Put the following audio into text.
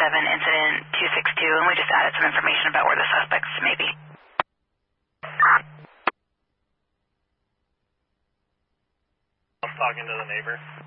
incident 262, and we just added some information about where the suspects may be. I'm talking to the neighbor.